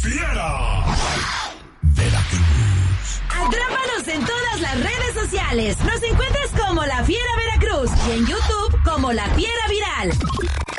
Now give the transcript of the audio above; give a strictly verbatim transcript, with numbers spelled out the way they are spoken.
Fiera Veracruz. Atrápanos en todas las redes sociales. Nos encuentras como La Fiera Veracruz y en YouTube como La Fiera Viral.